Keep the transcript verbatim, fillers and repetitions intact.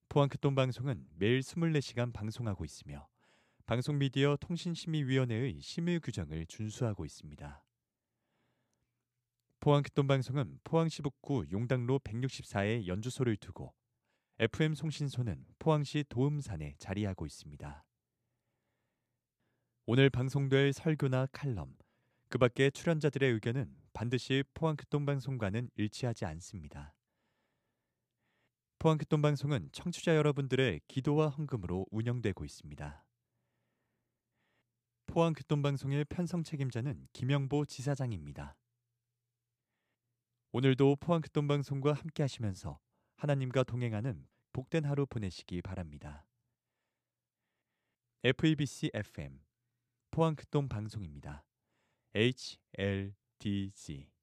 포항극동방송은 매일 이십사 시간 방송하고 있으며 방송미디어 통신심의위원회의 심의 규정을 준수하고 있습니다. 포항극동방송은 포항시 북구 용당로 백육십사에 연주소를 두고 에프엠 송신소는 포항시 도음산에 자리하고 있습니다. 오늘 방송될 설교나 칼럼, 그 밖의 출연자들의 의견은 반드시 포항극동방송과는 일치하지 않습니다. 포항극동방송은 청취자 여러분들의 기도와 헌금으로 운영되고 있습니다. 포항극동방송의 편성 책임자는 김영보 지사장입니다. 오늘도 포항극동방송과 함께 하시면서 하나님과 동행하는 복된 하루 보내시기 바랍니다. 에프이비씨 에프엠 포항극동방송입니다. 에이치엘디지